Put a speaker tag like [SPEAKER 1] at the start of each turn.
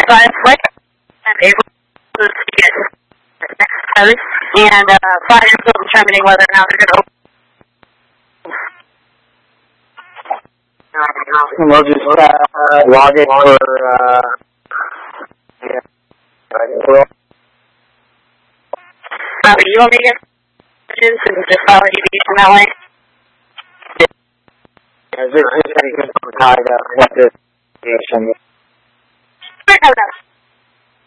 [SPEAKER 1] So I'm able to get next code, and Friday is still determining whether or not they're going to open.
[SPEAKER 2] We'll just log it for
[SPEAKER 1] you want me to get questions and just follow you from that way?
[SPEAKER 2] Is there anything tied up with this?
[SPEAKER 1] No.